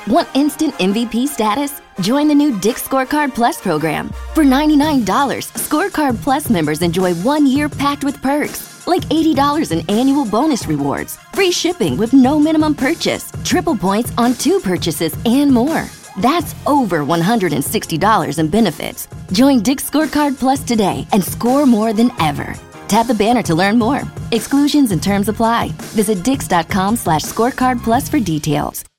Want instant MVP status? Join the new Dick's Scorecard Plus program. For $99, Scorecard Plus members enjoy 1 year packed with perks, like $80 in annual bonus rewards, free shipping with no minimum purchase, triple points on 2 purchases, and more. That's over $160 in benefits. Join Dick's Scorecard Plus today and score more than ever. Tap the banner to learn more. Exclusions and terms apply. Visit dix.com/scorecardplus for details.